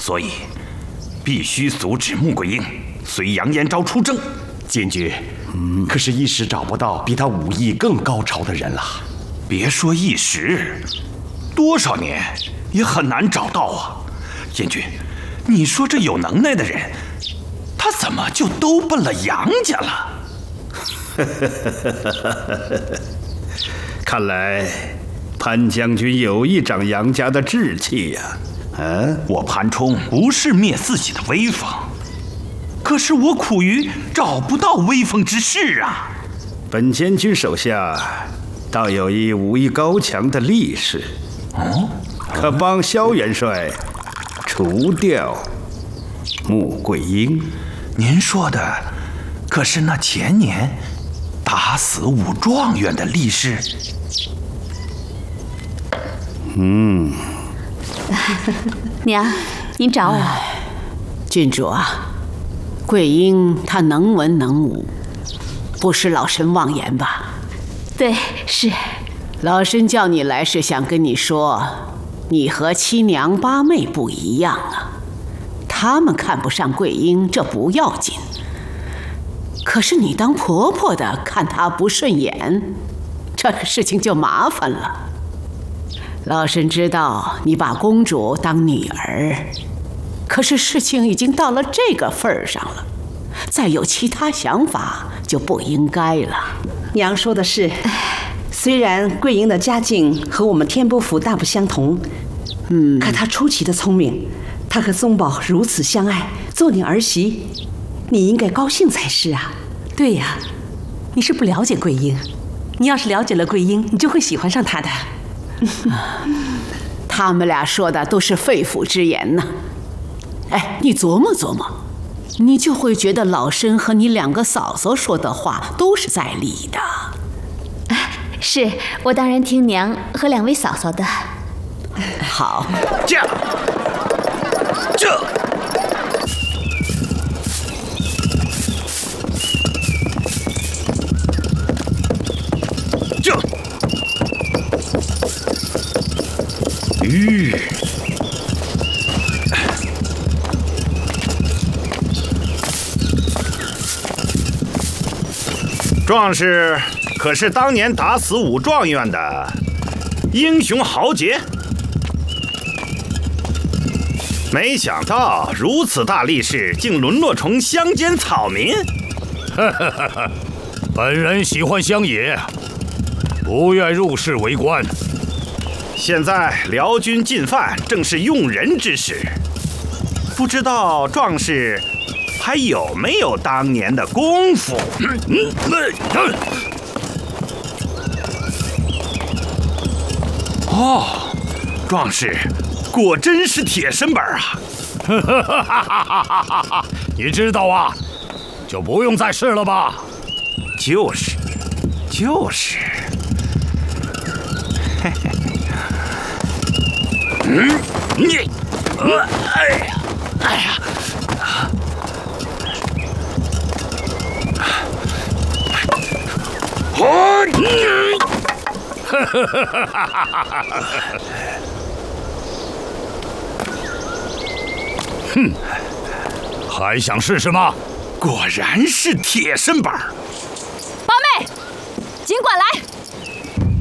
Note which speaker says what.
Speaker 1: 所以必须阻止穆桂英随杨延昭出征。
Speaker 2: 监军，可是一时找不到比他武艺更高超的人了。
Speaker 1: 别说一时，多少年也很难找到啊。监军，你说这有能耐的人，他怎么就都奔了杨家了？
Speaker 3: 看来潘将军有意长杨家的志气呀。
Speaker 1: 我潘冲不是灭自己的威风，可是我苦于找不到威风之士啊。
Speaker 3: 本监军手下倒有一武艺高强的力士，可帮萧元帅除掉穆桂英。
Speaker 1: 您说的可是那前年打死武状元的力士？
Speaker 4: 娘，您找我。
Speaker 5: 郡主啊，桂英她能文能武，不是老身妄言吧？
Speaker 4: 对，是。
Speaker 5: 老身叫你来是想跟你说，你和七娘八妹不一样啊。他们看不上桂英，这不要紧。可是你当婆婆的看她不顺眼，这个事情就麻烦了。老身知道你把公主当女儿，可是事情已经到了这个份儿上了，再有其他想法就不应该了。
Speaker 6: 娘说的是，虽然桂英的家境和我们天波府大不相同，可她出奇的聪明，她和宗保如此相爱，做你儿媳，你应该高兴才是啊。
Speaker 7: 对呀，你是不了解桂英，你要是了解了桂英，你就会喜欢上她的。
Speaker 5: 他们俩说的都是肺腑之言呢。哎，你琢磨琢磨，你就会觉得老身和你两个嫂嫂说的话都是在理的。
Speaker 4: 是，我当然听娘和两位嫂嫂的。
Speaker 5: 好，
Speaker 1: 这壮士可是当年打死武状元的英雄豪杰？没想到如此大力士，竟沦落成乡间草民。
Speaker 8: 本人喜欢乡野，不愿入仕为官。
Speaker 1: 现在辽军进犯，正是用人之时，不知道壮士还有没有当年的功夫？哦，壮士果真是铁身板啊！
Speaker 8: 你知道啊，就不用再试了吧？
Speaker 1: 就是。你，哎呀！
Speaker 8: 哼，还想试试吗？
Speaker 1: 果然是铁身板。
Speaker 4: 八妹，尽管来。